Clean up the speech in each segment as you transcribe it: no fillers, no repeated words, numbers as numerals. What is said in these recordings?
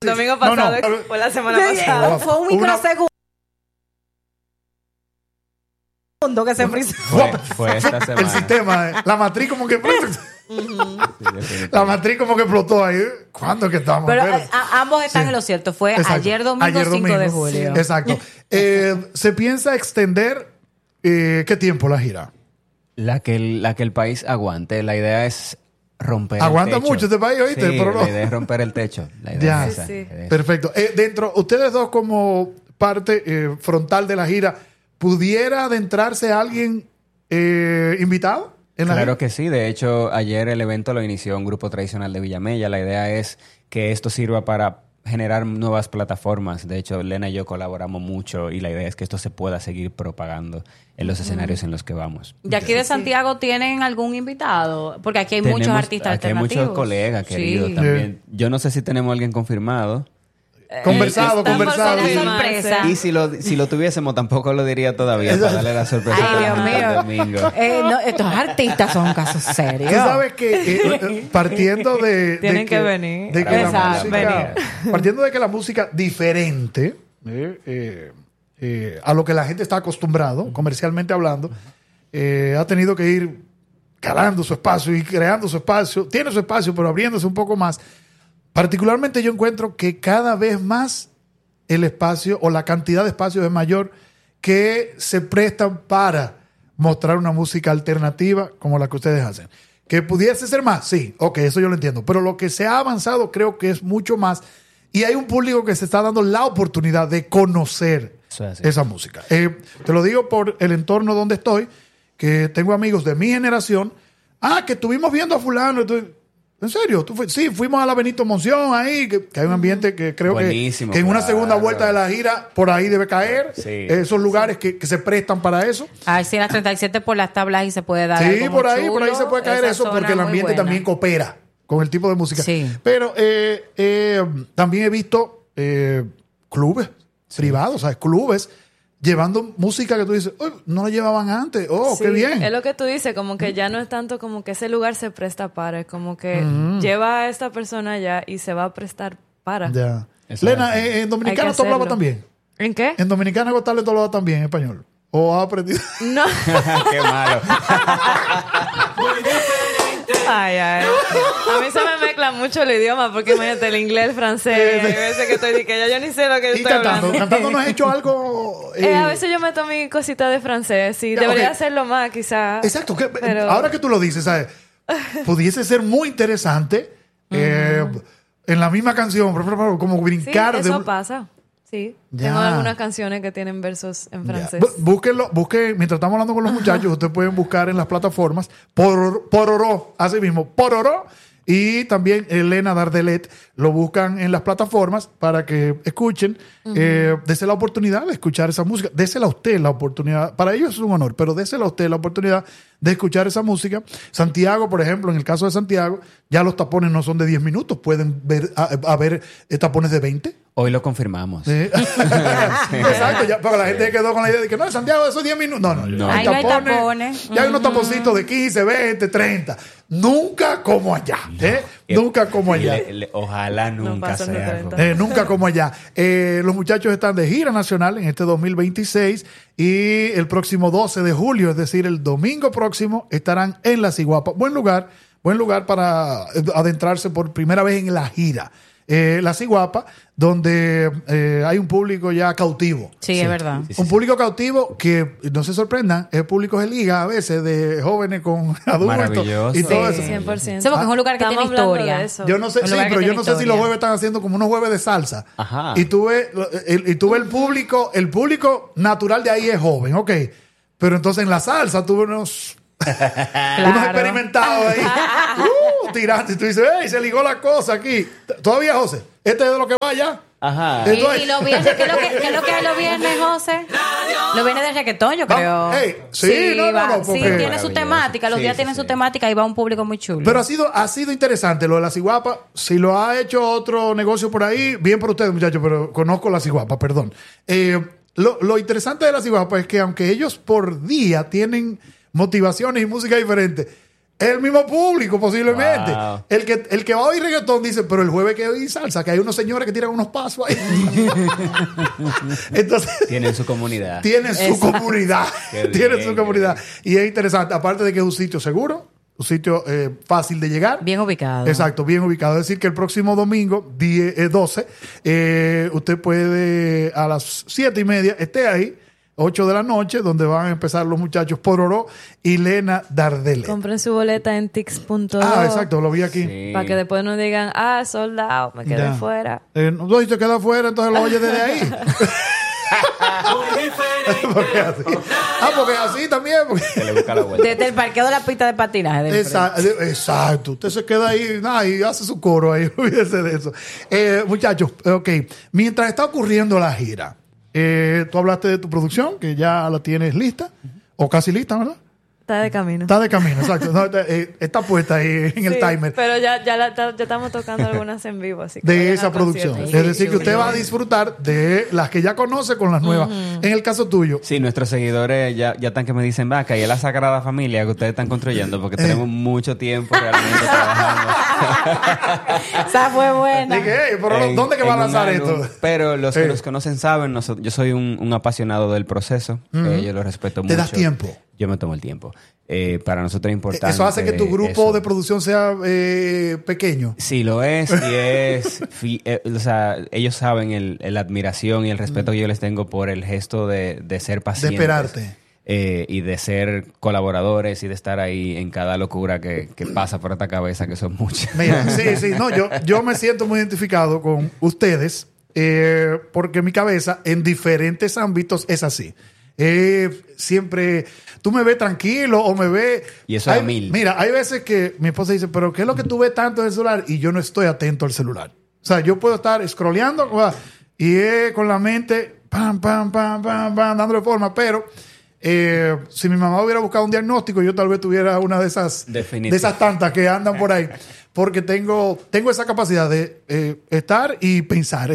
Domingo pasado fue la semana pasada. Fue un microsegundo que se frizó. Fue esta semana. El sistema, la matriz como que... La matriz como que explotó ahí. ¿Cuándo que estamos? Pero ambos están en lo cierto. Fue exacto. ayer domingo 5 de julio. Exacto. ¿Se piensa extender qué tiempo la gira? La que el país aguante. La idea es romper Aguanta el techo. mucho este país, ¿oíste? Sí, pero no. La idea es romper el techo. La idea Ya. es esa. Sí. Perfecto. Dentro, ustedes dos como parte frontal de la gira, ¿pudiera adentrarse alguien invitado en la Claro gira? que sí. De hecho, ayer el evento lo inició un grupo tradicional de Villamella. La idea es que esto sirva para generar nuevas plataformas. De hecho, Lena y yo colaboramos mucho y la idea es que esto se pueda seguir propagando en los escenarios en los que vamos. ¿Y aquí de Santiago tienen algún invitado? Porque aquí hay muchos artistas aquí alternativos. hay muchos colegas queridos Sí. también. Yo no sé si tenemos a alguien confirmado. Conversado. Están por ser la sorpresa. Y si lo tuviésemos, tampoco lo diría todavía para darle la sorpresa. Ay, Dios mío. el domingo. No, estos artistas son un caso serio. Tú sabes que partiendo de... Tienen que venir. De que la Exacto, música, partiendo de que la música diferente a lo que la gente está acostumbrado, comercialmente hablando, ha tenido que ir calando su espacio y creando su espacio. Tiene su espacio, pero abriéndose un poco más. Particularmente yo encuentro que cada vez más el espacio o la cantidad de espacios es mayor que se prestan para mostrar una música alternativa como la que ustedes hacen. ¿Que pudiese ser más? Sí, ok, eso yo lo entiendo. Pero lo que se ha avanzado creo que es mucho más. Y hay un público que se está dando la oportunidad de conocer esa música. Te lo digo por el entorno donde estoy, que tengo amigos de mi generación. Que estuvimos viendo a fulano. ¿En serio? Sí, fuimos a la Benito Monción ahí, que hay un ambiente que creo buenísimo, que en una claro. segunda vuelta de la gira por ahí debe caer. Sí. Esos lugares que se prestan para eso. Ay, sí, las 37 por las tablas y se puede dar. Sí, algo por muy ahí chulo. se puede caer Esa eso zona porque el muy ambiente buena. también coopera con el tipo de música. Sí. Pero también he visto clubes privados, ¿sabes? Clubes llevando música que tú dices, no la llevaban antes. Sí, Qué bien. Es lo que tú dices, como que ya no es tanto como que ese lugar se presta para, es como que lleva a esta persona allá y se va a prestar para. Ya. Eso Lena, es. ¿en Hay Dominicana que tú hablabas hacerlo. también? ¿En qué? ¿En Dominicana Got Talent tú hablabas también en español? ¿O has aprendido? No. Qué malo. Ay. A mí se me mezcla mucho el idioma porque imagínate el inglés, el francés. Hay veces que estoy que ya yo ni sé lo que Y estoy cantando. hablando. Cantando no has hecho algo... A veces yo meto mi cosita de francés. Sí, Ya, debería ok. hacerlo más, quizás. Exacto. Pero- Ahora que tú lo dices, ¿sabes? Pudiese ser muy interesante en la misma canción, como Sí, brincar de... eso pasa. Sí. Ya. Tengo algunas canciones que tienen versos en francés. Busquen, mientras estamos hablando con los muchachos, ustedes pueden buscar en las plataformas Pororó, así mismo, Pororó, y también Elena Dardelet, lo buscan en las plataformas para que escuchen. Dese la oportunidad de escuchar esa música, désela a usted la oportunidad, para ellos es un honor, pero désela a usted la oportunidad de escuchar esa música. Santiago, por ejemplo, en el caso de Santiago, ya los tapones no son de 10 minutos, pueden ver tapones de 20. Hoy lo confirmamos. Sí. Exacto, ya, pero la gente quedó con la idea de que no, Santiago, esos 10 minutos. No. Ahí no hay tapones. Ya hay unos taponcitos de 15, 20, 30. Nunca como allá. Nunca como allá. Ojalá nunca pasen de sea 30. algo. Nunca como allá. Los muchachos están de gira nacional en este 2026 y el próximo 12 de julio, es decir, el domingo próximo, estarán en La Ciguapa. Buen lugar para adentrarse por primera vez en la gira. La Ciguapa, donde hay un público ya cautivo. Sí, es verdad. Un público cautivo que, no se sorprendan, el público se liga a veces de jóvenes con adultos Maravilloso. y todo Sí, eso. 100%. Sí, porque es un lugar que Estamos tiene hablando historia. de eso. Yo no sé, Un sí, lugar que pero yo tiene no sé si los historia. jueves están haciendo como unos jueves de salsa. Ajá. Y tuve el público natural de ahí es joven, ok. Pero entonces en la salsa tuve unos experimentados ahí. Tirando. Y tú dices, ¡ey! Se ligó la cosa aquí. Todavía, José. Este es de lo que va ya. Ajá. Y los viernes, ¿qué es lo que hay los viernes, José? Los viernes de reggaetón, yo creo. Sí, no, va. Sí, porque... tiene su Maravilloso. temática. Los Sí, días sí, tienen sí. su temática y va un público muy chulo. Pero ha sido interesante lo de La Ciguapa. Si lo ha hecho otro negocio por ahí, bien por ustedes, muchachos, pero conozco La Ciguapa, perdón. Lo interesante de La Ciguapa es que aunque ellos por día tienen motivaciones y música diferente, Es el mismo público, posiblemente. Wow. El que va a oír reggaetón dice, pero el jueves que oí salsa, que hay unos señores que tiran unos pasos ahí. Entonces, Tienen su comunidad. tienen su comunidad. Qué Tienen bien, su comunidad. Y es interesante. Aparte de que es un sitio seguro, un sitio fácil de llegar. Bien ubicado. Exacto, bien ubicado. Es decir, que el próximo domingo, 12, usted puede a las 7:30 esté ahí, 8 de la noche, donde van a empezar los muchachos Pororó y Lena Dardele. Compren su boleta en tix.do. Ah, exacto, lo vi aquí. Sí. Para que después no digan, sold out, me quedé Ya. fuera. No, si te queda fuera, entonces lo oyes desde ahí. Porque así. Porque así también. Porque... Se le busca la vuelta. Desde el parqueo de la pista de patinaje. del Exacto. Usted se queda ahí y hace su coro ahí. Olvídese de eso. Muchachos, ok. Mientras está ocurriendo la gira, tú hablaste de tu producción, que ya la tienes lista, o casi lista, ¿verdad? Está de camino. Está de camino, exacto. No, está puesta ahí en el Sí, timer. Pero ya estamos tocando algunas en vivo, así que De vayan esa al producción. concierto. Es decir, que usted va a disfrutar de las que ya conoce con las nuevas. En el caso tuyo, Sí, nuestros seguidores ya están que me dicen, vaca, y es la Sagrada Familia que ustedes están construyendo, porque tenemos mucho tiempo realmente trabajando. Esa fue buena. dije, hey, pero ¿dónde que va a en un lanzar álbum. esto? Pero los que nos conocen saben, yo soy un apasionado del proceso. Yo lo respeto mucho. ¿Te das tiempo? Yo me tomo el tiempo. Para nosotros es importante. Eso hace que tu grupo eso. de producción sea pequeño. Sí, lo es. Y es... o sea, ellos saben la admiración y el respeto que yo les tengo por el gesto de ser De pacientes. esperarte. Y de ser colaboradores y de estar ahí en cada locura que pasa por esta cabeza, que son muchas. Mira, sí. No, yo me siento muy identificado con ustedes porque mi cabeza en diferentes ámbitos es así. Siempre tú me ves tranquilo o me ves... Y eso es a 1000. Mira, hay veces que mi esposa dice, pero ¿qué es lo que tú ves tanto en el celular? Y yo no estoy atento al celular. O sea, yo puedo estar scrolleando y con la mente, pam, dándole forma, pero... si mi mamá hubiera buscado un diagnóstico, yo tal vez tuviera una de esas tantas que andan por ahí. Porque tengo esa capacidad de estar y pensar.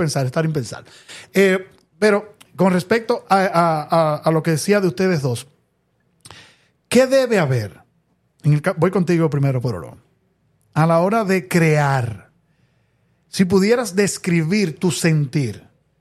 Pero con respecto a lo que decía de ustedes dos, ¿qué debe haber? Voy contigo primero, Pororó. A la hora de crear, si pudieras describir tu sentir,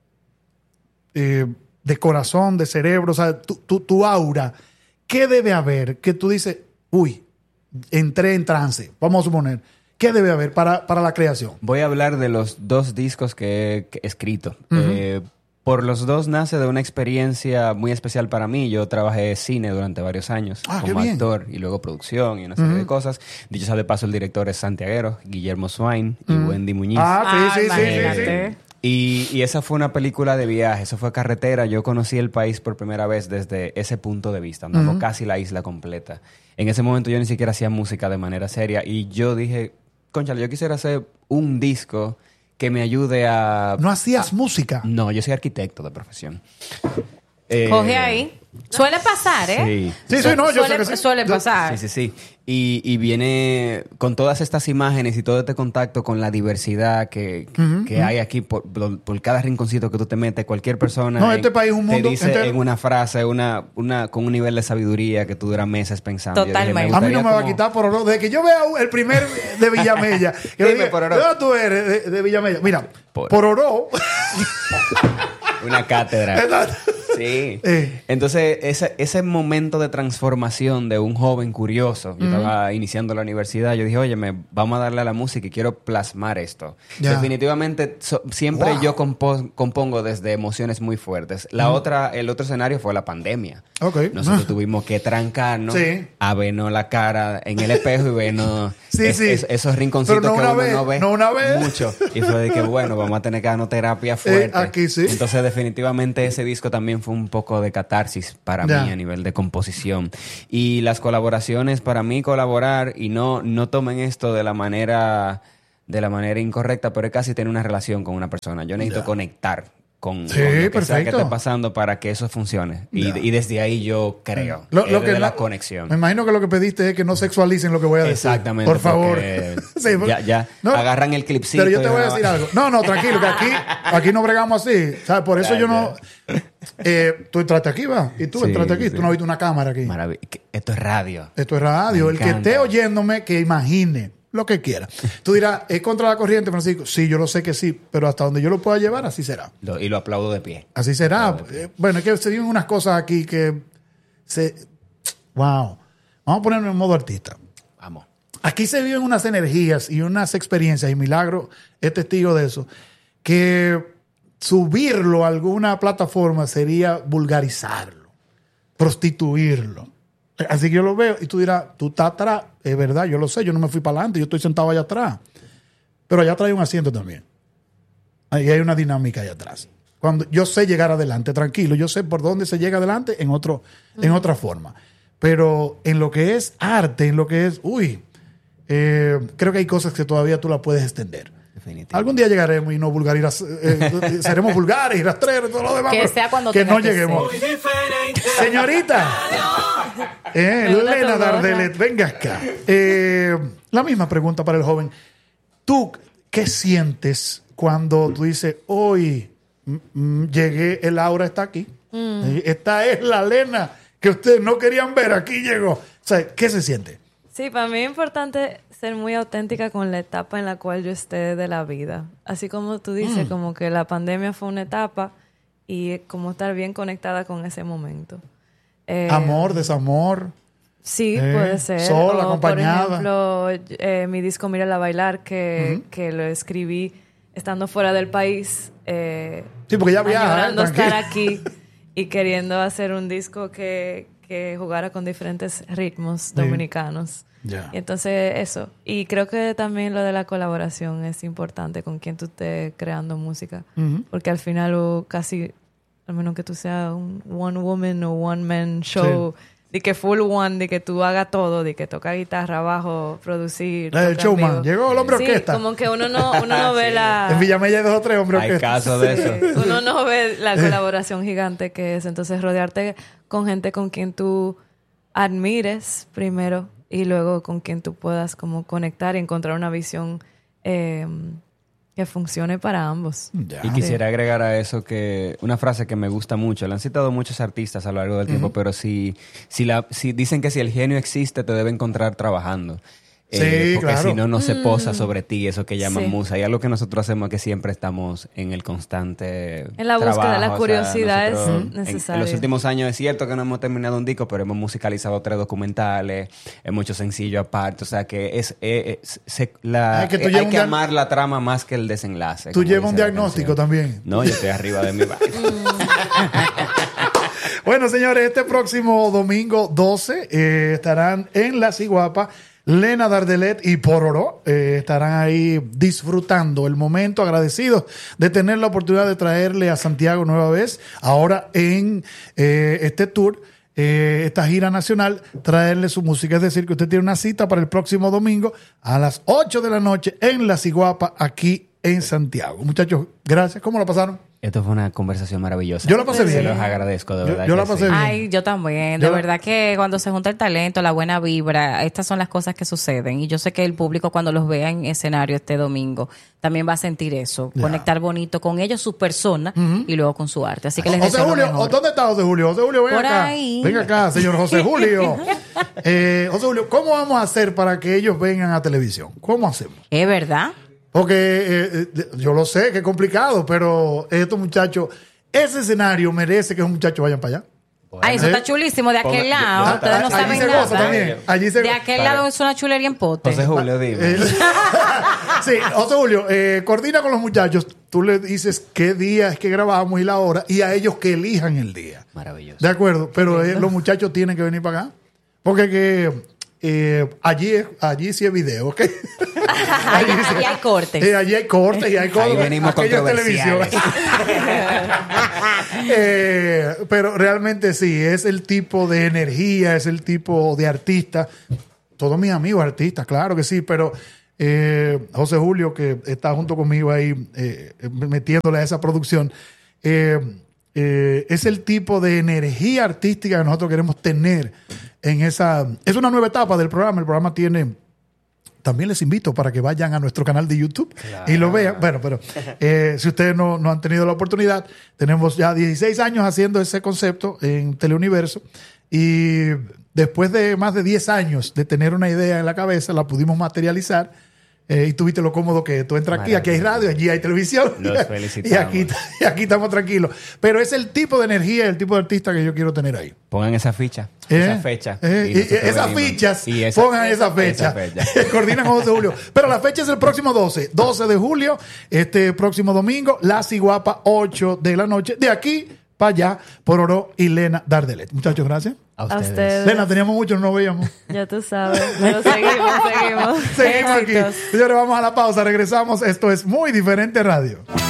de corazón, de cerebro, o sea, tu aura, ¿qué debe haber? Que tú dices, uy, entré en trance, vamos a suponer. ¿Qué debe haber para la creación? Voy a hablar de los 2 discos que he escrito. Por los 2 nace de una experiencia muy especial para mí. Yo trabajé cine durante varios años como actor y luego producción y una serie de cosas. Dicho sea de paso, el director es santiaguero, Guillermo Swain y Wendy Muñiz. Sí. Imagínate. Y esa fue una película de viaje, eso fue carretera. Yo conocí el país por primera vez desde ese punto de vista. Andamos casi la isla completa. En ese momento yo ni siquiera hacía música de manera seria y yo dije, cónchale, yo quisiera hacer un disco que me ayude a... ¿No hacías música? No, yo soy arquitecto de profesión. Coge ahí. Suele pasar, ¿eh? Sí. Sí, no, yo sé que sí. Suele pasar. Sí. Y viene con todas estas imágenes y todo este contacto con la diversidad que hay aquí por cada rinconcito que tú te metes. Cualquier persona No, este país es un mundo te dice entero. en una frase, con un nivel de sabiduría que tú duras meses pensando. Yo dije, Totalmente. A mí no me va a como- quitar Pororó. Desde que yo vea el primer de Villamella. Que Dime, diga, Pororó. ¿de dónde tú eres? De Villamella. Mira, Pororó. Una cátedra. Exacto. Sí. Entonces, ese momento de transformación de un joven curioso, yo estaba iniciando la universidad, yo dije, oye, vamos a darle a la música y quiero plasmar esto. Ya. Definitivamente, siempre Wow. yo compongo desde emociones muy fuertes. El otro escenario fue la pandemia. Ok. Nosotros tuvimos que trancarnos Sí. a vernos la cara en el espejo y vernos Sí. esos rinconcitos Pero no que una uno vez, no ve no una vez. mucho. Y fue de que, bueno, vamos a tener que darnos terapia fuerte. Aquí sí. Entonces, definitivamente ese disco también fue un poco de catarsis para Ya. mí a nivel de composición. Y las colaboraciones, para mí colaborar, y no tomen esto de la manera incorrecta, pero es casi tener una relación con una persona. Yo necesito conectar. con Sí, lo que sea que perfecto. esté pasando para que eso funcione. Y desde ahí yo creo. Lo Desde que la no- conexión. Me imagino que lo que pediste es que no sexualicen lo que voy a decir. Exactamente. Por favor. porque Sí, ya no, agarran el clipcito. pero yo te y voy a van decir algo. No, tranquilo, que aquí no bregamos así. ¿Sabes? Por eso Ya, yo no... tú entraste aquí, va. Y tú Sí, entraste aquí. sí. Tú no has visto una cámara aquí. Esto es radio. Esto es radio. Me El que encanta. esté oyéndome, que imagine lo que quiera. Tú dirás, ¿es contra la corriente, Francisco? Sí, yo lo sé que sí, pero hasta donde yo lo pueda llevar, así será. Y lo aplaudo de pie. Así será. Bueno, es que se viven unas cosas aquí que Wow. Vamos a ponernos en modo artista. Vamos. Aquí se viven unas energías y unas experiencias, y Milagro es testigo de eso, que subirlo a alguna plataforma sería vulgarizarlo, prostituirlo. Así que yo lo veo y tú dirás, tú estás atrás, es verdad, yo lo sé, yo no me fui para adelante, yo estoy sentado allá atrás. Pero allá atrás hay un asiento también. Ahí hay una dinámica allá atrás. Cuando yo sé llegar adelante, tranquilo, yo sé por dónde se llega adelante en otra forma. Pero en lo que es arte, en lo que es, creo que hay cosas que todavía tú las puedes extender. Definitivamente. Algún día llegaremos y no seremos vulgares y rastreros y todo lo demás. Que pero sea cuando que tenga no que lleguemos. Señorita, Lena Dardelet, venga acá. La misma pregunta para el joven. ¿Tú qué sientes cuando tú dices, hoy llegué, el aura está aquí? Esta es la Lena que ustedes no querían ver, aquí llegó. O sea, ¿qué se siente? Sí, para mí es importante ser muy auténtica con la etapa en la cual yo esté de la vida. Así como tú dices, como que la pandemia fue una etapa y como estar bien conectada con ese momento. Amor, desamor. Sí, puede ser. Sola, O, acompañada. por ejemplo, mi disco Mírala a Bailar, que lo escribí estando fuera del país. Sí, porque ya viaja. Añorando estar tranquila. aquí y queriendo hacer un disco que jugara con diferentes ritmos dominicanos. Ya. Y entonces eso. Y creo que también lo de la colaboración es importante con quien tú estés creando música. Porque al final casi, al menos que tú seas un one woman o one man show, de que full one, de que tú hagas todo, de que toca guitarra, bajo, producir. El tocar showman. vivo. Llegó el hombre Sí, orquesta. como que uno no ve la... En Villamella hay 2 o 3 hombres Hay orquesta. casos de eso. Uno no ve la colaboración gigante que es. Entonces, rodearte con gente con quien tú admires primero y luego con quien tú puedas como conectar y encontrar una visión que funcione para ambos. Ya. Y quisiera agregar a eso que una frase que me gusta mucho, la han citado muchos artistas a lo largo del tiempo, pero si dicen que si el genio existe, te debe encontrar trabajando. Sí, porque claro. si no, no se posa sobre ti, eso que llaman Sí. musa. Y algo que nosotros hacemos es que siempre estamos en el constante En la búsqueda, trabajo, la o sea, curiosidad nosotros es necesaria. En los últimos años es cierto que no hemos terminado un disco, pero hemos musicalizado 3 documentales, muchos sencillos aparte. O sea que que tú hay llevas un que amar la trama más que el desenlace. Tú como llevas un dice la diagnóstico canción. también. No, yo estoy arriba de mi vaina. Bueno, señores, este próximo domingo 12 estarán en La Ciguapa Lena Dardelet y Pororó. Estarán ahí disfrutando el momento, agradecidos de tener la oportunidad de traerle a Santiago nueva vez, ahora en este tour, esta gira nacional, traerle su música. Es decir, que usted tiene una cita para el próximo domingo a las 8 de la noche en La Ciguapa, aquí en Santiago. Muchachos, gracias. ¿Cómo la pasaron? Esto fue una conversación maravillosa. Yo la pasé bien. Se los agradezco, de verdad. Yo la que pasé sí. bien. Ay, yo también. De verdad que cuando se junta el talento, la buena vibra, estas son las cosas que suceden. Y yo sé que el público cuando los vea en escenario este domingo también va a sentir eso. Ya. Conectar bonito con ellos, su persona y luego con su arte. Así que les José deseo lo Julio, mejor. ¿dónde está José Julio? José Julio, ven Por acá. ahí. Venga acá, señor José Julio. José Julio, ¿cómo vamos a hacer para que ellos vengan a televisión? ¿Cómo hacemos? ¿Es verdad? Porque yo lo sé que es complicado, pero estos muchachos, ese escenario merece que esos muchachos vayan para allá. Ay, eso está chulísimo. De aquel lado, ustedes no allí saben se goza nada. también. Allí se De aquel lado es una chulería en pote. José Julio, dime. Sí, José Julio, coordina con los muchachos. Tú le dices qué día es que grabamos y la hora, y a ellos que elijan el día. Maravilloso. De acuerdo, pero los muchachos tienen que venir para acá. Porque allí sí es video, ¿ok? Allí hay cortes. Allí hay cortes y hay cosas. Ahí venimos Aquello es televisión. Pero realmente sí, es el tipo de energía, es el tipo de artista. Todos mis amigos artistas, claro que sí, pero José Julio, que está junto conmigo ahí metiéndole a esa producción, es el tipo de energía artística que nosotros queremos tener en esa... Es una nueva etapa del programa. El programa tiene... También les invito para que vayan a nuestro canal de YouTube y lo vean. Bueno, pero si ustedes no han tenido la oportunidad, tenemos ya 16 años haciendo ese concepto en Teleuniverso y después de más de 10 años de tener una idea en la cabeza, la pudimos materializar. Y tú viste lo cómodo que tú entras aquí hay radio, allí hay televisión. Los felicitamos. Y aquí estamos tranquilos. Pero es el tipo de energía, el tipo de artista que yo quiero tener ahí. Pongan esa ficha, esa fecha. Esas fichas, pongan esa fecha. Coordinan 11 de julio. Pero la fecha es el próximo 12 de julio, este próximo domingo, La Ciguapa, 8 de la noche. De aquí para allá, por Oro y Lena Dardelet. Muchachos, gracias. A ustedes. Lena, teníamos mucho, no nos veíamos. Ya tú sabes. Pero seguimos. Seguimos aquí. Señores, vamos a la pausa. Regresamos. Esto es Muy Diferente Radio.